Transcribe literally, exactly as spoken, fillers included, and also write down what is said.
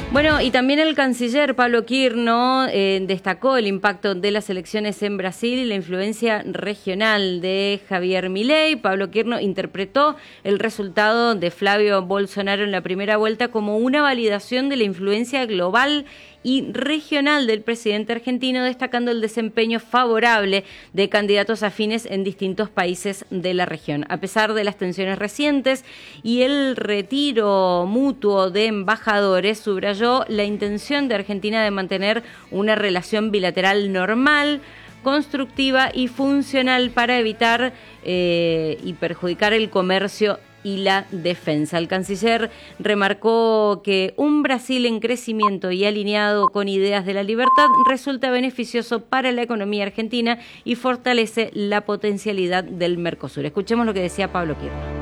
Bueno, y también el canciller Pablo Quirno eh, destacó el impacto de las elecciones en Brasil y la influencia regional de Javier Milei. Pablo Quirno interpretó el resultado de Flavio Bolsonaro en la primera vuelta como una validación de la influencia global y regional del presidente argentino, destacando el desempeño favorable de candidatos afines en distintos países de la región. A pesar de las tensiones recientes y el retiro mutuo de embajadores, subrayó la intención de Argentina de mantener una relación bilateral normal, constructiva y funcional para evitar eh, y perjudicar el comercio y la defensa. El canciller remarcó que un Brasil en crecimiento y alineado con ideas de la libertad resulta beneficioso para la economía argentina y fortalece la potencialidad del Mercosur. Escuchemos lo que decía Pablo Quirno.